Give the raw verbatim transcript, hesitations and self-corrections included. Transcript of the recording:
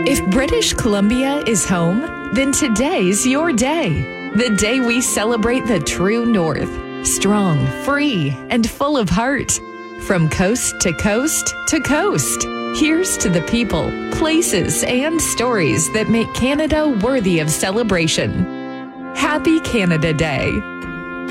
If British Columbia is home, then today's your day. The day we celebrate the true North. Strong, free, and full of heart. From coast to coast to coast. Here's to the people, places, and stories that make Canada worthy of celebration. Happy Canada Day.